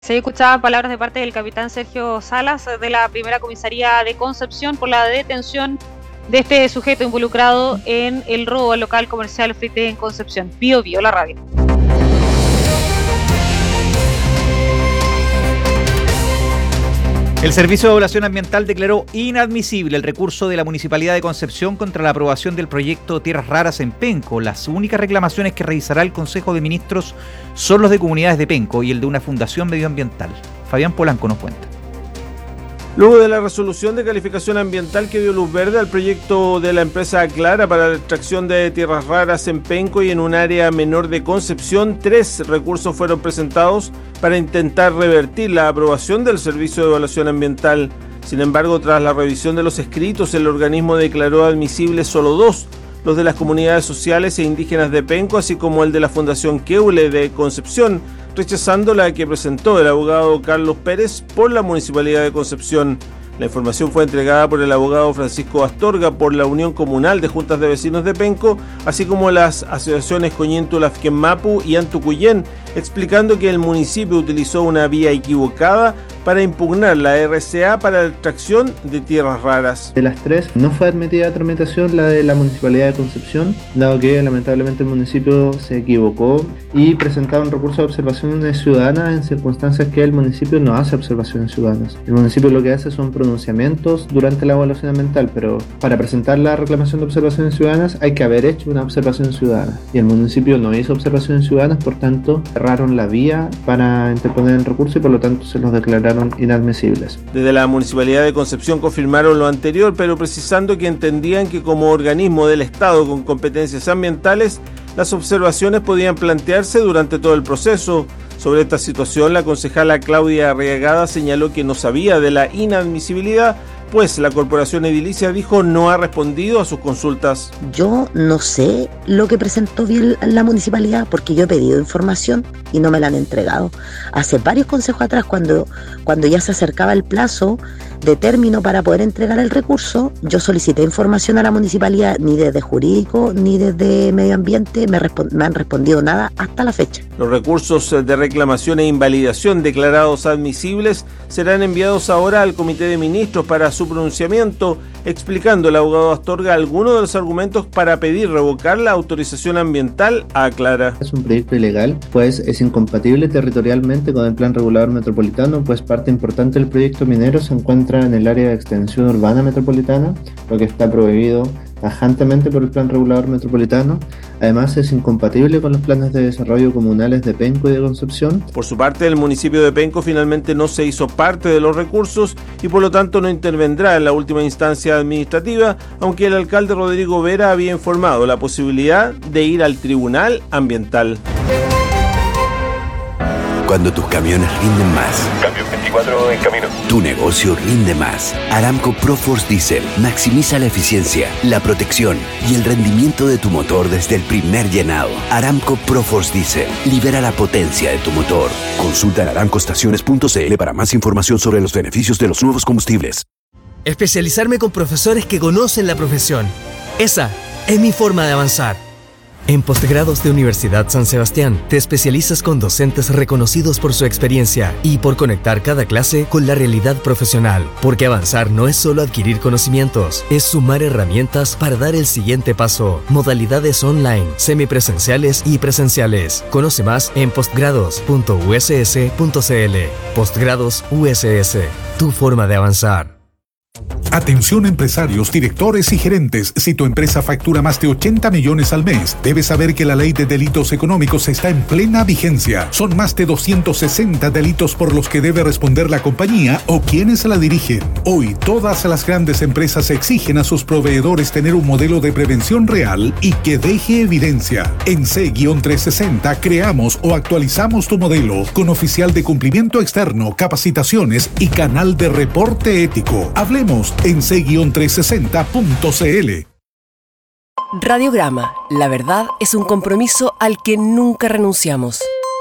Se escuchaban palabras de parte del capitán Sergio Salas de la primera comisaría de Concepción por la detención de este sujeto involucrado en el robo al local comercial Frite en Concepción. Bio Bio, la radio. El Servicio de Evaluación Ambiental declaró inadmisible el recurso de la Municipalidad de Concepción contra la aprobación del proyecto Tierras Raras en Penco. Las únicas reclamaciones que revisará el Consejo de Ministros son los de comunidades de Penco y el de una fundación medioambiental. Fabián Polanco nos cuenta. Luego de la resolución de calificación ambiental que dio luz verde al proyecto de la empresa Aclara para la extracción de tierras raras en Penco y en un área menor de Concepción, 3 recursos fueron presentados para intentar revertir la aprobación del Servicio de Evaluación Ambiental. Sin embargo, tras la revisión de los escritos, el organismo declaró admisibles solo 2, los de las comunidades sociales e indígenas de Penco, así como el de la Fundación Queule de Concepción, rechazando la que presentó el abogado Carlos Pérez por la Municipalidad de Concepción. La información fue entregada por el abogado Francisco Astorga por la Unión Comunal de Juntas de Vecinos de Penco, así como las asociaciones Coñintulafquen Mapu y Antucuyén, explicando que el municipio utilizó una vía equivocada para impugnar la RCA para la extracción de tierras raras. De las 3, no fue admitida a tramitación la de la Municipalidad de Concepción, dado que lamentablemente el municipio se equivocó y presentaba un recurso de observaciones ciudadanas en circunstancias que el municipio no hace observaciones ciudadanas. El municipio lo que hace son pronunciamientos durante la evaluación ambiental, pero para presentar la reclamación de observaciones ciudadanas hay que haber hecho una observación ciudadana. Y el municipio no hizo observaciones ciudadanas, por tanto cerraron la vía para interponer el recurso y por lo tanto se los declararon inadmisibles. Desde la Municipalidad de Concepción confirmaron lo anterior, pero precisando que entendían que como organismo del Estado con competencias ambientales, las observaciones podían plantearse durante todo el proceso. Sobre esta situación, la concejala Claudia Arriagada señaló que no sabía de la inadmisibilidad, pues la corporación edilicia dijo no ha respondido a sus consultas. Yo no sé lo que presentó bien la municipalidad porque yo he pedido información y no me la han entregado. Hace varios consejos atrás, cuando ya se acercaba el plazo de término para poder entregar el recurso, yo solicité información a la municipalidad, ni desde jurídico ni desde medio ambiente me han respondido nada hasta la fecha. Los recursos de reclamación e invalidación declarados admisibles serán enviados ahora al Comité de Ministros para su pronunciamiento, explicando el abogado Astorga algunos de los argumentos para pedir revocar la autorización ambiental a Aclara. Es un proyecto ilegal, pues es incompatible territorialmente con el Plan Regulador Metropolitano, pues parte importante del proyecto minero se encuentra en el área de extensión urbana metropolitana, lo que está prohibido tajantemente por el Plan Regulador Metropolitano. Además es incompatible con los planes de desarrollo comunales de Penco y de Concepción. Por su parte, el municipio de Penco finalmente no se hizo parte de los recursos y por lo tanto no intervendrá en la última instancia administrativa, aunque el alcalde Rodrigo Vera había informado la posibilidad de ir al Tribunal Ambiental. Cuando tus camiones rinden más. Camión 24 en camino. Tu negocio rinde más. Aramco ProForce Diesel maximiza la eficiencia, la protección y el rendimiento de tu motor desde el primer llenado. Aramco ProForce Diesel libera la potencia de tu motor. Consulta en aramcoestaciones.cl para más información sobre los beneficios de los nuevos combustibles. Especializarme con profesores que conocen la profesión. Esa es mi forma de avanzar. En Postgrados de Universidad San Sebastián, te especializas con docentes reconocidos por su experiencia y por conectar cada clase con la realidad profesional. Porque avanzar no es solo adquirir conocimientos, es sumar herramientas para dar el siguiente paso. Modalidades online, semipresenciales y presenciales. Conoce más en postgrados.uss.cl. Postgrados USS, tu forma de avanzar. Atención empresarios, directores y gerentes. Si tu empresa factura más de 80 millones al mes, debes saber que la ley de delitos económicos está en plena vigencia. Son más de 260 delitos por los que debe responder la compañía o quienes la dirigen. Hoy, todas las grandes empresas exigen a sus proveedores tener un modelo de prevención real y que deje evidencia. En C-360 creamos o actualizamos tu modelo con oficial de cumplimiento externo, capacitaciones y canal de reporte ético. Hablemos en c-360.cl. Radiograma. La verdad es un compromiso al que nunca renunciamos.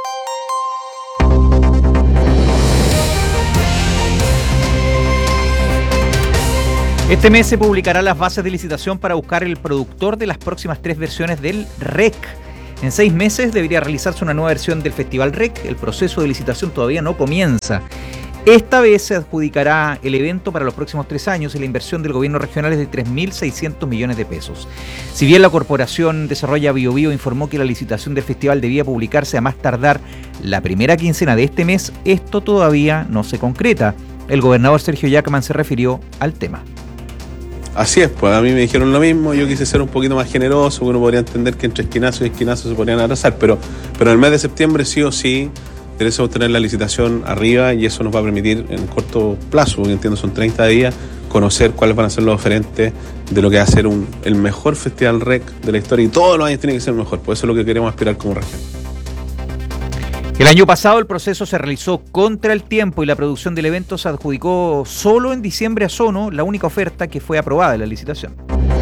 Este mes se publicarán las bases de licitación para buscar el productor de las próximas 3 versiones del REC. En 6 meses debería realizarse una nueva versión del Festival REC. El proceso de licitación todavía no comienza. Esta vez se adjudicará el evento para los próximos 3 años y la inversión del gobierno regional es de 3.600 millones de pesos. Si bien la Corporación Desarrolla Biobío informó que la licitación del festival debía publicarse a más tardar la primera quincena de este mes, esto todavía no se concreta. El gobernador Sergio Yacman se refirió al tema. Así es, pues a mí me dijeron lo mismo, yo quise ser un poquito más generoso, uno podría entender que entre esquinazo y esquinazo se podrían atrasar, pero en el mes de septiembre sí o sí debemos tener la licitación arriba y eso nos va a permitir en corto plazo, porque entiendo son 30 días, conocer cuáles van a ser los oferentes de lo que va a ser el mejor festival REC de la historia y todos los años tiene que ser mejor, pues eso es lo que queremos aspirar como región. El año pasado el proceso se realizó contra el tiempo y la producción del evento se adjudicó solo en diciembre a Sono, la única oferta que fue aprobada en la licitación.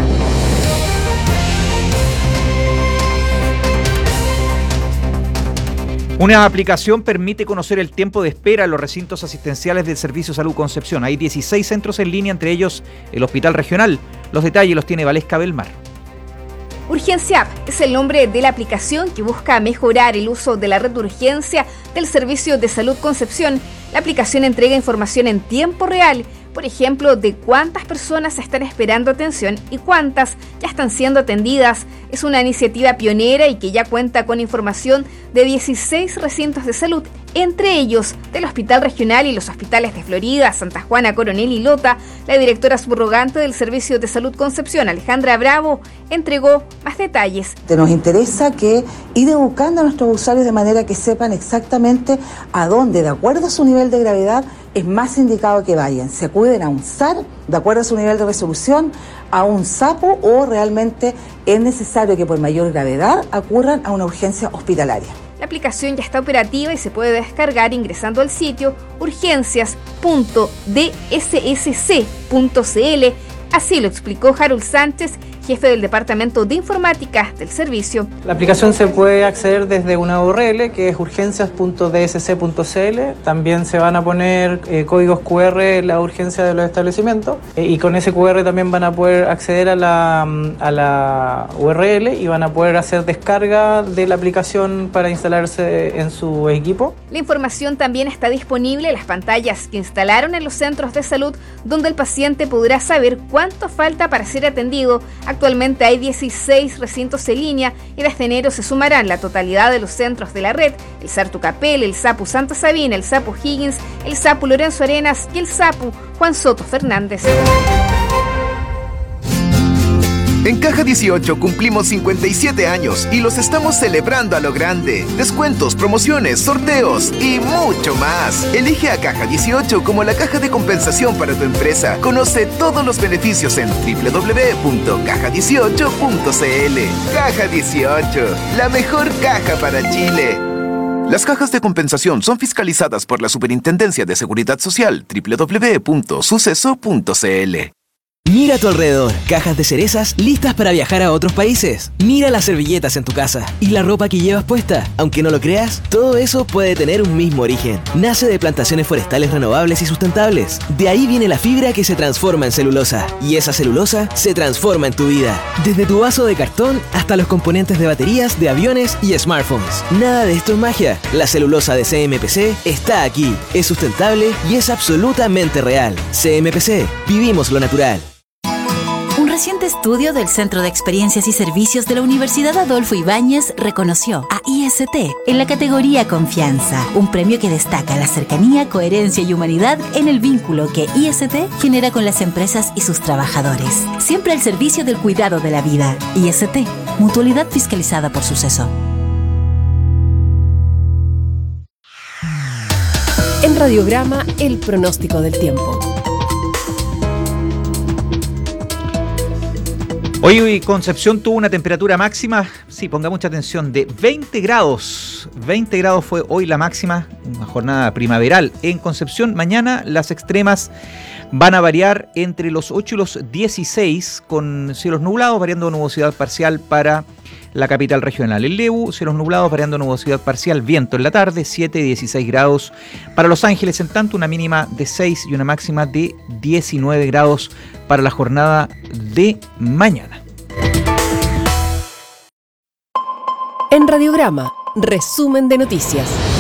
Una aplicación permite conocer el tiempo de espera en los recintos asistenciales del Servicio Salud Concepción. Hay 16 centros en línea, entre ellos el Hospital Regional. Los detalles los tiene Valesca Belmar. Urgencia App es el nombre de la aplicación que busca mejorar el uso de la red de urgencia del Servicio de Salud Concepción. La aplicación entrega información en tiempo real, por ejemplo, de cuántas personas están esperando atención y cuántas ya están siendo atendidas. Es una iniciativa pionera y que ya cuenta con información de 16 recintos de salud, entre ellos del Hospital Regional y los hospitales de Florida, Santa Juana, Coronel y Lota. La directora subrogante del Servicio de Salud Concepción, Alejandra Bravo, entregó más detalles. Nos interesa que ir educando a nuestros usuarios de manera que sepan exactamente a dónde, de acuerdo a su nivel de gravedad, es más indicado que vayan. Se acuden a un SAR, de acuerdo a su nivel de resolución, a un SAPO o realmente es necesario que por mayor gravedad acurran a una urgencia hospitalaria. La aplicación ya está operativa y se puede descargar ingresando al sitio urgencias.dssc.cl. Así lo explicó Harold Sánchez, jefe del Departamento de Informática del servicio. La aplicación se puede acceder desde una URL que es urgencias.dsc.cl. También se van a poner códigos QR en la urgencia de los establecimientos y con ese QR también van a poder acceder a la URL y van a poder hacer descarga de la aplicación para instalarse en su equipo. La información también está disponible en las pantallas que instalaron en los centros de salud, donde el paciente podrá saber cuánto falta para ser atendido. Actualmente hay 16 recintos en línea y desde enero se sumarán la totalidad de los centros de la red: el SAR Tucapel, el SAPU Santa Sabina, el SAPU Higgins, el SAPU Lorenzo Arenas y el SAPU Juan Soto Fernández. En Caja 18 cumplimos 57 años y los estamos celebrando a lo grande. Descuentos, promociones, sorteos y mucho más. Elige a Caja 18 como la caja de compensación para tu empresa. Conoce todos los beneficios en www.caja18.cl. Caja 18, la mejor caja para Chile. Las cajas de compensación son fiscalizadas por la Superintendencia de Seguridad Social. www.suceso.cl. Mira a tu alrededor, cajas de cerezas listas para viajar a otros países. Mira las servilletas en tu casa y la ropa que llevas puesta. Aunque no lo creas, todo eso puede tener un mismo origen. Nace de plantaciones forestales renovables y sustentables. De ahí viene la fibra que se transforma en celulosa. Y esa celulosa se transforma en tu vida. Desde tu vaso de cartón hasta los componentes de baterías, de aviones y smartphones. Nada de esto es magia. La celulosa de CMPC está aquí. Es sustentable y es absolutamente real. CMPC, vivimos lo natural. Un reciente estudio del Centro de Experiencias y Servicios de la Universidad Adolfo Ibáñez reconoció a IST en la categoría Confianza, un premio que destaca la cercanía, coherencia y humanidad en el vínculo que IST genera con las empresas y sus trabajadores. Siempre al servicio del cuidado de la vida. IST, mutualidad fiscalizada por Suceso. En Radiograma, el pronóstico del tiempo. Hoy Concepción tuvo una temperatura máxima, sí, ponga mucha atención, de 20 grados. 20 grados fue hoy la máxima, una jornada primaveral en Concepción. Mañana las extremas van a variar entre los 8 y los 16, con cielos nublados, variando nubosidad parcial para la capital regional. El Lebu, cielos nublados, variando nubosidad parcial, viento en la tarde, 7 y 16 grados. Para Los Ángeles, en tanto, una mínima de 6 y una máxima de 19 grados para la jornada de mañana. En Radiograma, resumen de noticias.